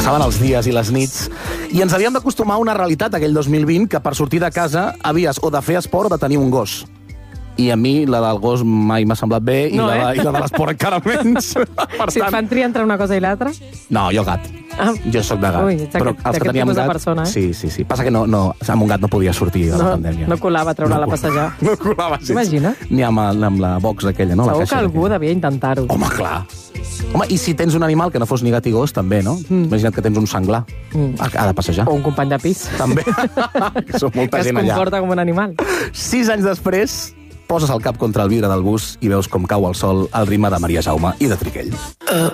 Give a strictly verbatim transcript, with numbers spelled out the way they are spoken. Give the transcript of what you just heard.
Passaven els dies i les nits i ens havíem d'acostumar a una realitat aquell dos mil vint que per sortir de casa havies o de fer esport o de tenir un gos. I a mi la del gos mai m'ha semblat bé i, No, la, eh? i la de l'esport encara menys. Per Si et fan triar entre una cosa i l'altra... No, jo gat. Ah. Jo sóc de gat. Ui, ets però aquest- els que d'aquest teníem tipus de gat... persona, eh? Sí, sí, sí. Passa que no, no, amb un gat no podia sortir de la No, pandèmia. no colava treure-la a col- passejar. No colava, sí. T'imagines? Ni amb, el, amb la box aquella, no? La Segur caixa que algú aquella. devia intentar-ho. Home, clar. Home, i si tens un animal que no fos ni gat i gos, també, no? Mm. Imagina't que tens un senglar. Mm. Ha, ha de passejar. O un company de pis. També. que som molta que es gent allà. comporta com un animal. Sis anys després, poses el cap contra el vidre del bus i veus com cau el sol al ritme de Maria Jaume i de Triquell. Uh,